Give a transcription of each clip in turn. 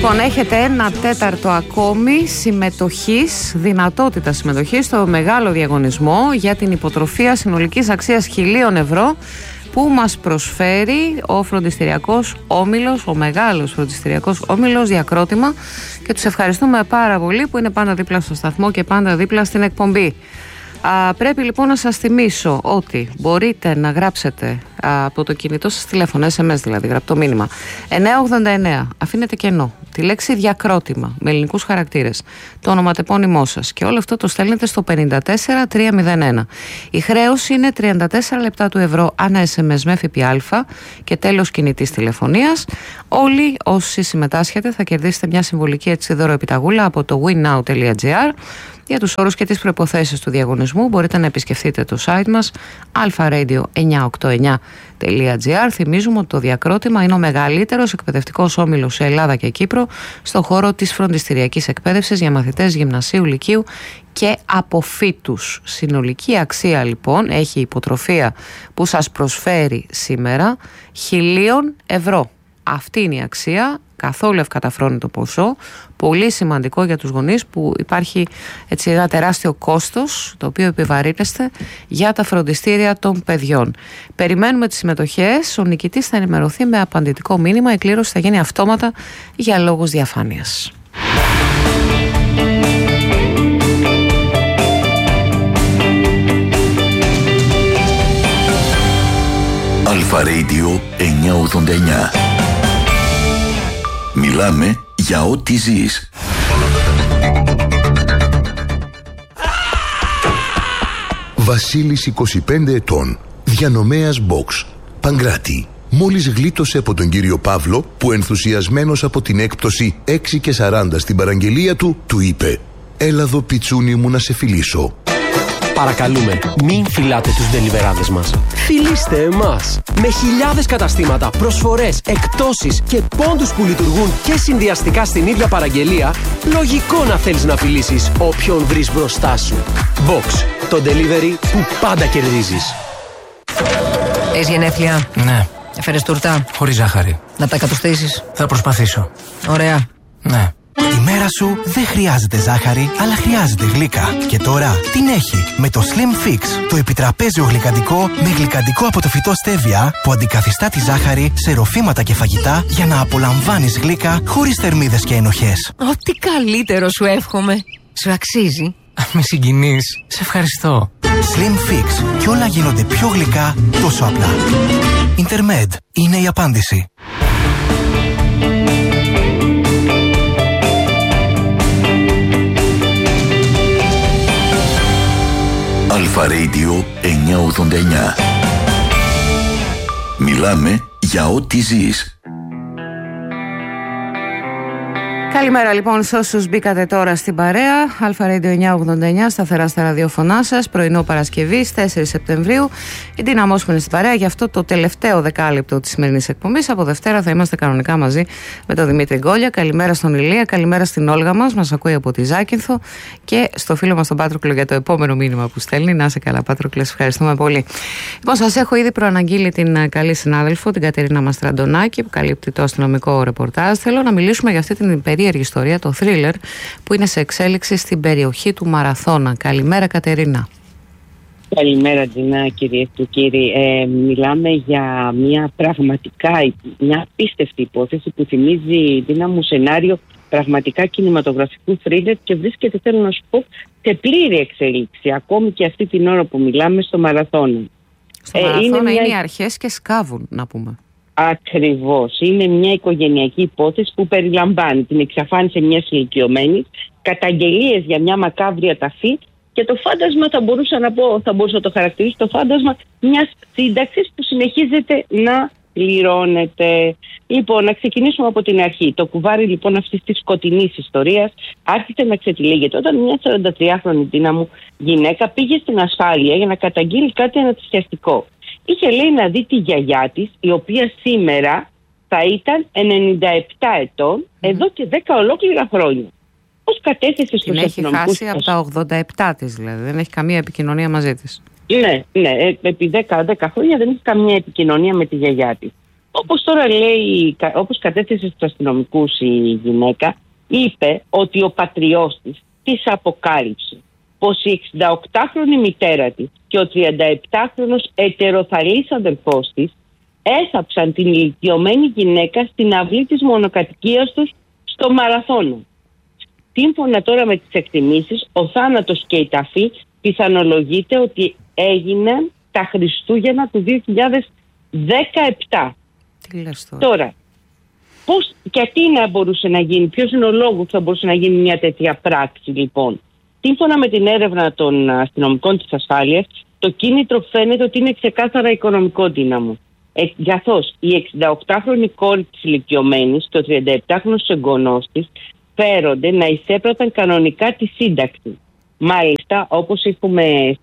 Λοιπόν, έχετε 1/4 ακόμη δυνατότητα συμμετοχής στο μεγάλο διαγωνισμό για την υποτροφία συνολικής αξίας 1.000 ευρώ που μας προσφέρει ο φροντιστηριακός όμιλος, ο μεγάλος φροντιστηριακός όμιλος Διακρότημα, και τους ευχαριστούμε πάρα πολύ που είναι πάντα δίπλα στο σταθμό και πάντα δίπλα στην εκπομπή. Πρέπει λοιπόν να σας θυμίσω ότι μπορείτε να γράψετε από το κινητό σας τηλέφωνο, SMS δηλαδή, γραπτό μήνυμα 989, αφήνετε κενό, τη λέξη Διακρότημα με ελληνικούς χαρακτήρες, το ονοματεπώνυμό σας, και όλο αυτό το στέλνετε στο 54301. Η χρέωση είναι 34 λεπτά του ευρώ ανά SMS με ΦΠΑ και τέλος κινητής τηλεφωνίας. Όλοι όσοι συμμετάσχετε θα κερδίσετε μια συμβολική δώροεπιταγούλα από το winnow.gr. Για τους όρους και τις προϋποθέσεις του διαγωνισμού μπορείτε να επισκεφτείτε το site μας alpharadio989.gr. Θυμίζουμε ότι το Διακρότημα είναι ο μεγαλύτερος εκπαιδευτικός όμιλος σε Ελλάδα και Κύπρο στον χώρο της φροντιστηριακής εκπαίδευσης για μαθητές γυμνασίου, λυκείου και αποφύτους. Συνολική αξία λοιπόν έχει η υποτροφία που σας προσφέρει σήμερα 1.000 ευρώ. Αυτή είναι η αξία, καθόλου ευκαταφρόνητο ποσό, πολύ σημαντικό για τους γονείς που υπάρχει έτσι ένα τεράστιο κόστος το οποίο επιβαρύνεστε για τα φροντιστήρια των παιδιών. Περιμένουμε τις συμμετοχές, ο νικητής θα ενημερωθεί με απαντητικό μήνυμα, η κλήρωση θα γίνει αυτόματα για λόγους διαφάνειας. Αλφα Radio 989. Μιλάμε για ό,τι ζεις. Βασίλης, 25 ετών, διανομέας box, Παγκράτη. Μόλις γλίτωσε από τον κύριο Παύλο που, ενθουσιασμένος από την έκπτωση 6,40 στην παραγγελία του, του είπε: «Έλα εδώ πιτσούνι μου να σε φιλήσω». Παρακαλούμε, μην φυλάτε τους ντελιβεράδες μας. Φιλήστε εμάς! Με χιλιάδες καταστήματα, προσφορές, εκπτώσεις και πόντους που λειτουργούν και συνδυαστικά στην ίδια παραγγελία, λογικό να θέλεις να φιλήσεις όποιον βρεις μπροστά σου. Box, το delivery που πάντα κερδίζεις. Έχεις γενέθλια? Ναι. Έφερες τούρτα? Χωρίς ζάχαρη. Να τα εκατοστήσεις? Θα προσπαθήσω. Ωραία. Ναι. Η μέρα σου δεν χρειάζεται ζάχαρη, αλλά χρειάζεται γλύκα. Και τώρα την έχει με το Slim Fix, το επιτραπέζιο γλυκαντικό με γλυκαντικό από το φυτό στέβια που αντικαθιστά τη ζάχαρη σε ροφήματα και φαγητά για να απολαμβάνεις γλύκα χωρίς θερμίδες και ενοχές. Ό,τι καλύτερο σου εύχομαι. Σου αξίζει. Με συγκινείς. Σε ευχαριστώ. Slim Fix. Κι όλα γίνονται πιο γλυκά τόσο απλά. Intermed είναι η απάντηση. Αλφα Radio 989. Μιλάμε για ό,τι ζεις. Καλημέρα λοιπόν σε όσους μπήκατε τώρα στην παρέα. Αλφα Radio 989, σταθερά στα ραδιοφωνά σας. Πρωινό Παρασκευής, 4 Σεπτεμβρίου. Η Δύναμός που είναι στην παρέα για αυτό το τελευταίο δεκάλεπτο της σημερινής εκπομπής. Από Δευτέρα θα είμαστε κανονικά μαζί με τον Δημήτρη Γκόλια. Καλημέρα στον Ηλία, καλημέρα στην Όλγα μας ακούει από τη Ζάκυνθο. Και στο φίλο μας τον Πάτροκλο για το επόμενο μήνυμα που στέλνει. Να είσαι καλά, Πάτροκλε, ευχαριστούμε πολύ. Λοιπόν, σας έχω ήδη προαναγγείλει την καλή συνάδελφο, την Κατερίνα Μαστραντονάκη, που καλύπτει το αστυνομικό ρεπορτάζ. Θέλω να μιλήσουμε για αυτή την περίεργη ιστορία, το θρίλερ που είναι σε εξέλιξη στην περιοχή του Μαραθώνα. Καλημέρα, Κατερίνα. Καλημέρα, Τζινά, κυρίες και κύριοι. Μιλάμε για μια πραγματικά, μια απίστευτη υπόθεση που θυμίζει, δύναμο, σενάριο πραγματικά κινηματογραφικού θρίλερ και βρίσκεται, θέλω να σου πω, σε πλήρη εξέλιξη ακόμη και αυτή την ώρα που μιλάμε στο Μαραθώνα. Στο Μαραθώνα είναι οι αρχές και σκάβουν, να πούμε. Ακριβώς. Είναι μια οικογενειακή υπόθεση που περιλαμβάνει την εξαφάνιση μιας ηλικιωμένης, καταγγελίες για μια μακάβρια ταφή και το φάντασμα, θα μπορούσα να το χαρακτηρίσω, το φάντασμα μιας σύνταξης που συνεχίζεται να πληρώνεται. Λοιπόν, να ξεκινήσουμε από την αρχή. Το κουβάρι λοιπόν αυτής της σκοτεινής ιστορίας άρχισε να ξετυλίγεται όταν μια 43χρονη δύναμου γυναίκα πήγε στην ασφάλεια για να καταγγείλει κάτι ανατριχιαστικό. Είχε, λέει, να δει τη γιαγιά της, η οποία σήμερα θα ήταν 97 ετών, εδώ και 10 ολόκληρα χρόνια. Πώς κατέθεσε στους αστυνομικούς... Την έχει χάσει από τα 87 της, δηλαδή. Δεν έχει καμία επικοινωνία μαζί της. Ναι, επί 10 χρόνια δεν έχει καμία επικοινωνία με τη γιαγιά της. Όπως τώρα λέει, όπως κατέθεσε στους αστυνομικούς η γυναίκα, είπε ότι ο πατριός της αποκάλυψε πως η 68χρονη μητέρα της και ο 37χρονος ετεροθαλής αδελφός της έθαψαν την ηλικιωμένη γυναίκα στην αυλή της μονοκατοικίας τους στο Μαραθώνο. Σύμφωνα τώρα με τις εκτιμήσεις, ο θάνατος και η ταφή πιθανολογείται ότι έγιναν τα Χριστούγεννα του 2017. Τι λες τώρα, γιατί να μπορούσε να γίνει, ποιος είναι ο λόγος που θα μπορούσε να γίνει μια τέτοια πράξη λοιπόν? Σύμφωνα με την έρευνα των αστυνομικών της ασφάλειας, το κίνητρο φαίνεται ότι είναι ξεκάθαρα οικονομικό δύναμο. Καθώς η 68χρονη κόρη της ηλικιωμένης και ο 37χρονος εγγονός της φέρονται να εισέπραταν κανονικά τη σύνταξη. Μάλιστα, όπως έχουμε,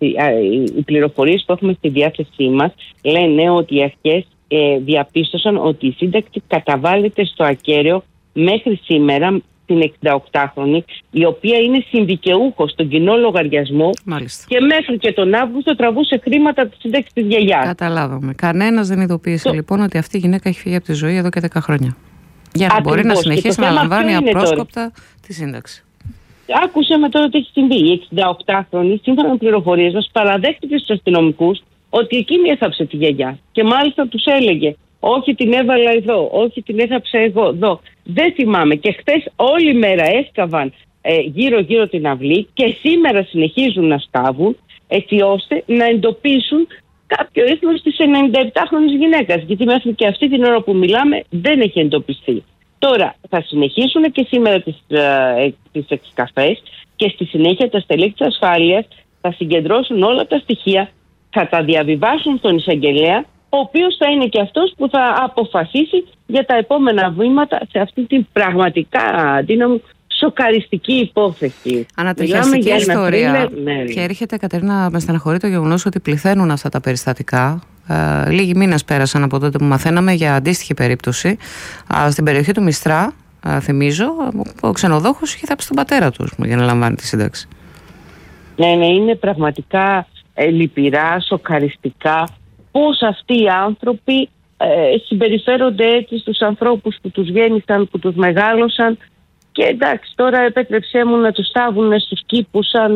οι πληροφορίες που έχουμε στη διάθεσή μας λένε ότι οι αρχές διαπίστωσαν ότι η σύνταξη καταβάλλεται στο ακέραιο μέχρι σήμερα την 68χρονη, η οποία είναι συνδικαιούχος στον κοινό λογαριασμό. Μάλιστα. Και μέχρι και τον Αύγουστο τραβούσε χρήματα από τη σύνταξη της γιαγιάς. Καταλάβαμε. Κανένας δεν ειδοποίησε λοιπόν ότι αυτή η γυναίκα έχει φύγει από τη ζωή εδώ και 10 χρόνια. Για να μπορεί να συνεχίσει να λαμβάνει απρόσκοπτα τη σύνταξη. Άκουσε με τώρα τι έχει συμβεί. Η 68χρονη, σύμφωνα με πληροφορίες μας, παραδέχτηκε στους αστυνομικούς ότι εκείνη έθαψε τη γιαγιά. Και μάλιστα τους έλεγε: όχι, την έβαλα εδώ, όχι, την έθαψα εγώ εδώ. Δεν θυμάμαι. Και χθες όλη μέρα έσκαβαν γύρω-γύρω την αυλή και σήμερα συνεχίζουν να σκάβουν, έτσι ώστε να εντοπίσουν κάποιο ίχνος της 97χρονης γυναίκας. Γιατί μέχρι και αυτή την ώρα που μιλάμε δεν έχει εντοπιστεί. Τώρα θα συνεχίσουν και σήμερα τις εξκαφές και στη συνέχεια τα στελέχη της ασφάλειας θα συγκεντρώσουν όλα τα στοιχεία, θα τα διαβιβάσουν στον εισαγγελέα, ο οποίος θα είναι και αυτός που θα αποφασίσει για τα επόμενα βήματα σε αυτή την πραγματικά δύναμη σοκαριστική υπόθεση. Ανατριχιαστική ιστορία. Και έρχεται, Κατερίνα, με στεναχωρεί το γεγονός ότι πληθαίνουν αυτά τα περιστατικά. Λίγοι μήνες πέρασαν από τότε που μαθαίναμε για αντίστοιχη περίπτωση στην περιοχή του Μιστρά. Θυμίζω, ο ξενοδόχος είχε θάψει τον πατέρα του για να λαμβάνει τη σύνταξη. Ναι, είναι πραγματικά λυπηρά, σοκαριστικά πώς αυτοί οι άνθρωποι συμπεριφέρονται έτσι στους ανθρώπους που τους γέννησαν, που τους μεγάλωσαν. Και εντάξει, τώρα επέτρεψέ μου να τους στάβουν στους κήπους σαν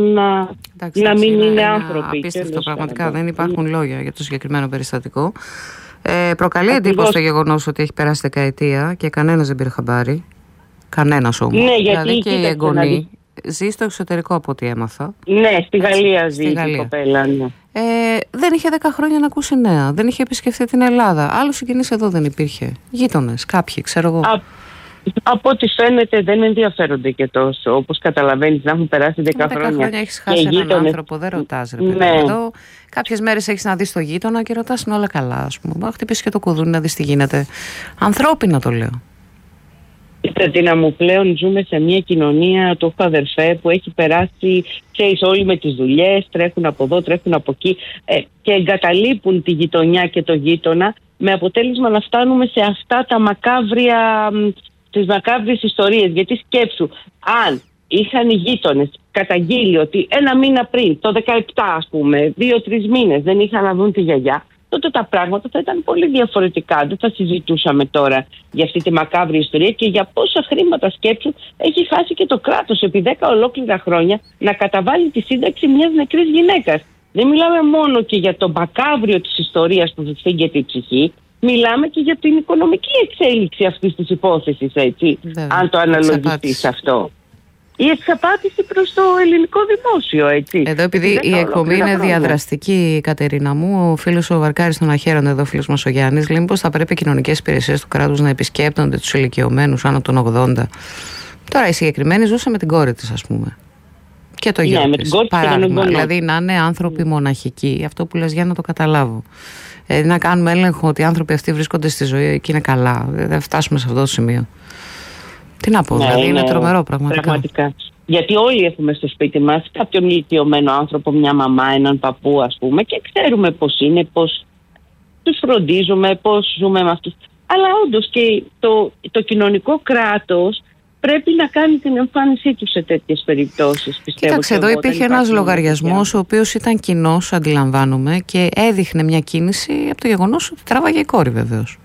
να μην είναι άνθρωποι. Απίστευτο, πραγματικά δεν υπάρχουν λόγια για το συγκεκριμένο περιστατικό. Προκαλεί εντύπωση το γεγονός ότι έχει περάσει δεκαετία και κανένας δεν πήρε χαμπάρι. Κανένας όμως. Ναι, δηλαδή και η εγγονή ζει στο εξωτερικό από ό,τι έμαθα. Ναι, στη Γαλλία ζει η κοπέλα. Ναι. Δεν είχε 10 χρόνια να ακούσει νέα. Δεν είχε επισκεφθεί την Ελλάδα. Άλλος συγγενής εδώ δεν υπήρχε. Γείτονες, κάποιοι, ξέρω εγώ. Από ό,τι φαίνεται δεν ενδιαφέρονται και τόσο. Όπως καταλαβαίνεις, να έχουν περάσει 10 χρόνια. 10 χρόνια έχεις χάσει έναν άνθρωπο, δεν ρωτάς, ρε παιδί. Ναι. Εδώ κάποιες μέρες έχεις να δεις το γείτονα και ρωτάς είναι όλα καλά, ας πούμε. Μα χτυπήσεις και το κουδούνι να δεις τι γίνεται. Ανθρώπινα το λέω. Τίνα μου, πλέον ζούμε σε μια κοινωνία, το έχω αδερφέ, που έχει περάσει, ξέρεις, όλοι με τις δουλειές, τρέχουν από εδώ, τρέχουν από εκεί και εγκαταλείπουν τη γειτονιά και το γείτονα, με αποτέλεσμα να φτάνουμε σε αυτά τα μακάβρια, τις μακάβριες ιστορίες. Γιατί σκέψου, αν είχαν οι γείτονες καταγγείλει ότι ένα μήνα πριν, το 17 ας πούμε, 2-3 μήνες δεν είχαν να δουν τη γιαγιά, τότε τα πράγματα θα ήταν πολύ διαφορετικά. Δεν θα συζητούσαμε τώρα για αυτή τη μακάβρη ιστορία και για πόσα χρήματα, σκέψου, έχει χάσει και το κράτος επί 10 ολόκληρα χρόνια να καταβάλει τη σύνταξη μιας νεκρής γυναίκας. Δεν μιλάμε μόνο και για το μακάβριο της ιστορίας που φύγεται η ψυχή, μιλάμε και για την οικονομική εξέλιξη αυτής της υπόθεσης, έτσι, αν το αναλογιστείς αυτό. Η εξαπάτηση προς το ελληνικό δημόσιο, έτσι. Εδώ, επειδή η εκπομπή είναι διαδραστική, Κατερίνα μου, ο φίλος ο Βαρκάρης των Αχέρων, εδώ φίλος μας ο Γιάννης, λέει πως θα πρέπει οι κοινωνικές υπηρεσίες του κράτους να επισκέπτονται τους ηλικιωμένους άνω των 80. Τώρα η συγκεκριμένη ζούσε με την κόρη της, ας πούμε. Και το γιο της. Παράδειγμα, δηλαδή να είναι άνθρωποι μοναχικοί. Αυτό που λες, για να το καταλάβω. Να κάνουμε έλεγχο ότι οι άνθρωποι αυτοί βρίσκονται στη ζωή και είναι καλά. Δεν φτάσουμε σε αυτό το σημείο. Τι να πω, δηλαδή είναι τρομερό πραγματικά. Γιατί όλοι έχουμε στο σπίτι μας κάποιον ηλικιωμένο άνθρωπο, μια μαμά, έναν παππού, ας πούμε, και ξέρουμε πώς είναι, πώς τους φροντίζουμε, πώς ζούμε με αυτούς. Αλλά όντως και το κοινωνικό κράτος πρέπει να κάνει την εμφάνισή του σε τέτοιες περιπτώσεις, πιστεύω. Κοίταξε, εδώ υπήρχε ένας λογαριασμός ο οποίος ήταν κοινός, αντιλαμβάνομαι, και έδειχνε μια κίνηση από το γεγονός ότι τράβαγε η κόρη, βεβαίως.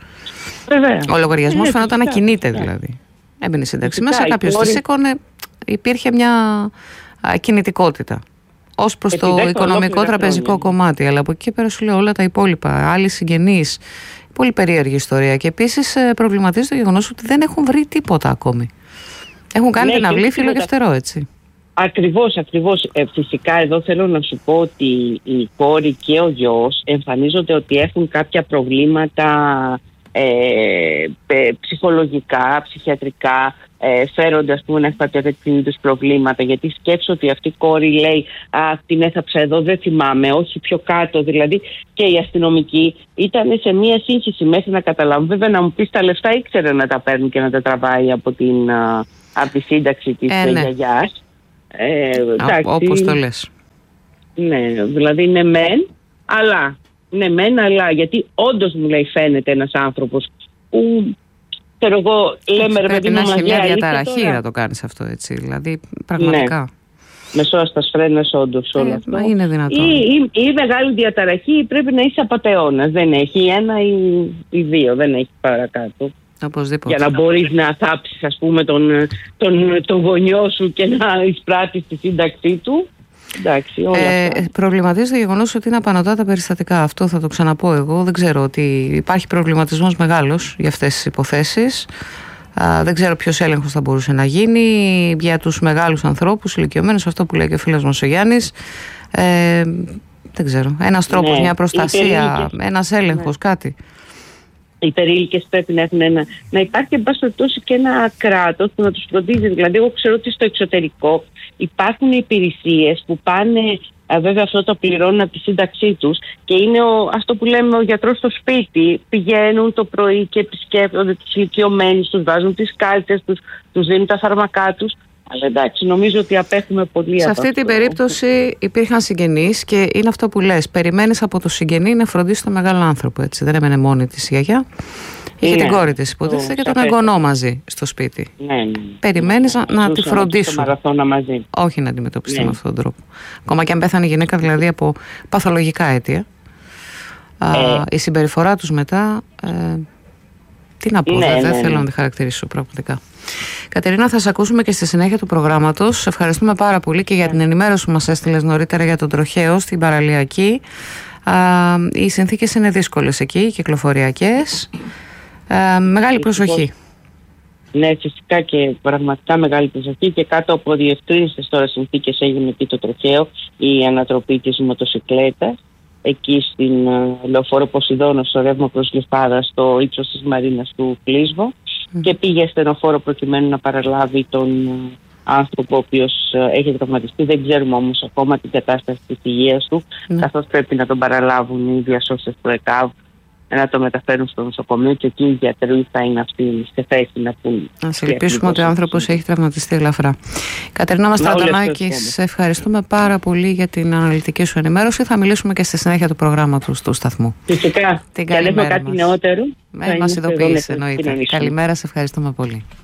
Βέβαια. Ο λογαριασμός φαίνονταν να κινείται δηλαδή. Έμπαινε η σύνταξη μέσα, κάποιος τη σήκωνε, υπήρχε μια κινητικότητα ως προς το οικονομικό τραπεζικό κομμάτι. Αλλά από εκεί πέρα σου λέω όλα τα υπόλοιπα, άλλοι συγγενείς, πολύ περίεργη ιστορία. Και επίσης προβληματίζει το γεγονός ότι δεν έχουν βρει τίποτα ακόμη. Έχουν κάνει την αυλή φύλλο και φτερό, έτσι. Ακριβώς. Φυσικά εδώ θέλω να σου πω ότι η κόρη και ο γιος εμφανίζονται ότι έχουν κάποια προβλήματα ψυχολογικά, ψυχιατρικά, φέρονται ας πούμε να έχουν κάποια τέτοιου είδους προβλήματα, γιατί σκέψω ότι αυτή η κόρη λέει την έθαψα εδώ, δεν θυμάμαι, όχι πιο κάτω, δηλαδή και οι αστυνομικοί ήταν σε μία σύγχυση μέχρι να καταλάβουν. Βέβαια να μου πεις τα λεφτά ήξερε να τα παίρνουν και να τα τραβάει από τη σύνταξη της γιαγιάς. Όπως το λες. Ναι, δηλαδή ναι μεν, αλλά γιατί όντως μου λέει φαίνεται ένας άνθρωπος που ξέρω εγώ λέμε ρε παιδί μου να έχει μια διαταραχή να το κάνεις αυτό, έτσι, δηλαδή πραγματικά. Ναι. Μεσόαστας φρένας όντως όλο αυτό. Είναι δυνατόν. Ή μεγάλη διαταραχή πρέπει να είσαι απατεώνας, δεν έχει ένα ή δύο, δεν έχει παρακάτω. Οπωσδήποτε. Για να μπορείς να θάψεις ας πούμε τον γονιό σου και να εισπράττεις τη σύνταξή του. Εντάξει, προβληματίζει το γεγονός ότι είναι απανωτά τα περιστατικά. Αυτό θα το ξαναπώ εγώ. Δεν ξέρω, ότι υπάρχει προβληματισμός μεγάλος για αυτές τις υποθέσεις. Δεν ξέρω ποιος έλεγχος θα μπορούσε να γίνει για τους μεγάλους ανθρώπους, ηλικιωμένους, αυτό που λέει και ο φίλος μας ο Γιάννης. Δεν ξέρω. Ένας τρόπος, μια προστασία, ένας έλεγχος, κάτι. Οι περίλικες πρέπει να έχουν να υπάρχει εν πάση περιπτώσει και ένα κράτος που να τους φροντίζει. Δηλαδή, εγώ ξέρω ότι στο εξωτερικό υπάρχουν υπηρεσίες που πάνε, βέβαια αυτό το πληρώνουν από τη σύνταξή τους και είναι αυτό που λέμε ο γιατρός στο σπίτι. Πηγαίνουν το πρωί και επισκέπτονται τους ηλικιωμένους, τους βάζουν τις κάλτσες τους, τους δίνουν τα φάρμακά τους. Αλλά εντάξει, νομίζω ότι απέχουμε πολύ σε από αυτή την περίπτωση υπήρχαν συγγενείς και είναι αυτό που λες. Περιμένεις από το συγγενή να φροντίσει τον μεγάλο άνθρωπο. Έτσι. Δεν έμενε μόνη της η γιαγιά. Είχε την κόρη της, υποτίθεται, και τον εγγονό μαζί στο σπίτι. Ναι. Περιμένεις να τη φροντίσουν. Μαζί. Όχι να αντιμετωπιστεί με αυτόν τον τρόπο. Ακόμα και αν πέθανε η γυναίκα, δηλαδή από παθολογικά αίτια. Η συμπεριφορά τους μετά. Τι να πω, δεν θέλω να τη χαρακτηρίσω πραγματικά. Κατερίνα, θα σε ακούσουμε και στη συνέχεια του προγράμματος. Σε ευχαριστούμε πάρα πολύ και για την ενημέρωση που μας έστειλες νωρίτερα για τον τροχαίο στην παραλιακή. Οι συνθήκες είναι δύσκολες εκεί, κυκλοφοριακές. Μεγάλη προσοχή. Ναι, φυσικά και πραγματικά μεγάλη προσοχή και κάτω από διευκρίνιστες τώρα συνθήκες έγινε εκεί το τροχαίο, η ανατροπή της μοτοσικλέτας εκεί στην Λεωφόρο Ποσειδώνα, στο ρεύμα προς Γλυφάδα, στο ύψος της Μαρίνας του Κλείσβο και πήγε στενοφόρο προκειμένου να παραλάβει τον άνθρωπο ο οποίος έχει τραυματιστεί. Δεν ξέρουμε όμως ακόμα την κατάσταση της υγείας του, καθώς πρέπει να τον παραλάβουν οι διασώστες του ΕΚΑΒ, να το μεταφέρουν στο νοσοκομείο και εκεί οι γιατροί θα είναι αυτοί σε θέση να πούν. Ας ελπίσουμε ότι ο άνθρωπος έχει τραυματιστεί ελαφρά. Κατερίνα Μαστρατανάκη, σε ευχαριστούμε πάρα πολύ για την αναλυτική σου ενημέρωση. Θα μιλήσουμε και στη συνέχεια του προγράμματος του σταθμού. Φυσικά. Και αν έχουμε κάτι νεότερο, μας ειδοποιείς, εννοείται. Καλημέρα, σε ευχαριστούμε πολύ.